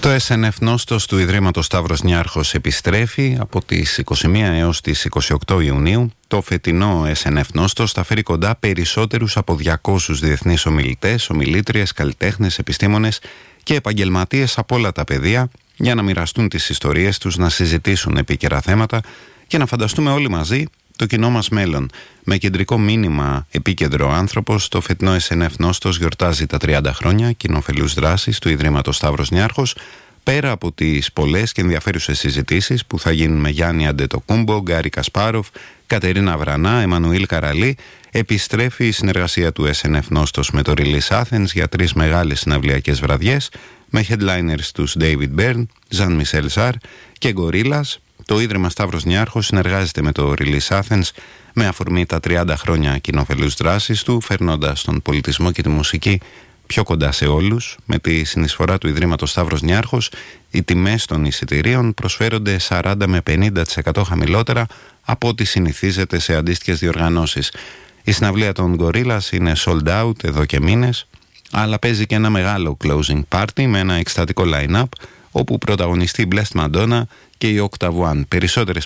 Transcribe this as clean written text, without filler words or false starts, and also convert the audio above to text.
Το SNF Νόστος του Ιδρύματος Σταύρος Νιάρχος επιστρέφει από τις 21 έως τις 28 Ιουνίου. Το φετινό SNF Νόστος θα φέρει κοντά περισσότερους από 200 διεθνείς ομιλητές, ομιλήτριες, καλλιτέχνες, επιστήμονες και επαγγελματίες από όλα τα πεδία για να μοιραστούν τις ιστορίες τους, να συζητήσουν επίκαιρα θέματα και να φανταστούμε όλοι μαζί το κοινό μας μέλλον. Με κεντρικό μήνυμα επίκεντρο άνθρωπος, το φετινό SNF Νόστος γιορτάζει τα 30 χρόνια κοινοφελούς δράσης του Ιδρύματος Σταύρος Νιάρχος. Πέρα από τις πολλές και ενδιαφέρουσες συζητήσεις που θα γίνουν με Γιάννη Αντετοκούμπο, Γκάρι Κασπάροφ, Κατερίνα Βρανά, Εμμανουήλ Καραλή, επιστρέφει η συνεργασία του SNF Νόστος με το Release Athens για 3 μεγάλες συναυλιακές βραδιές, με headliners τους David Byrne, Jean-Michel Jarre και Gorillaz. Το Ίδρυμα Σταύρος Νιάρχος συνεργάζεται με το Release Athens με αφορμή τα 30 χρόνια κοινοφελούς δράσης του, φέρνοντας τον πολιτισμό και τη μουσική πιο κοντά σε όλους. Με τη συνεισφορά του Ιδρύματος Σταύρος Νιάρχος, οι τιμές των εισιτηρίων προσφέρονται 40 με 50% χαμηλότερα από ό,τι συνηθίζεται σε αντίστοιχες διοργανώσεις. Η συναυλία των Gorillaz είναι sold out εδώ και μήνες, αλλά παίζει και ένα μεγάλο closing party με ένα εκστατικό line-up, όπου πρωταγωνιστεί η Blessed Madonna και η Octave One. Περισσότερες